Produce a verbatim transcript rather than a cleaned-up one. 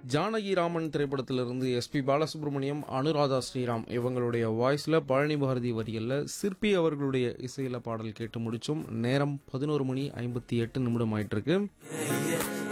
ஜானகிராமன் திரைப்படத்திலிருந்து எஸ்பி பாலசுப்ரமணியம், அனுராதா ஸ்ரீராம் இவங்களுடைய வாய்ஸில் பழனி பாரதி வரிகளில் சிற்பி அவர்களுடைய இசையில பாடல் கேட்டு முடிச்சோம். நேரம் பதினோரு மணி ஐம்பத்தி எட்டு நிமிடம் ஆயிட்டு இருக்கு.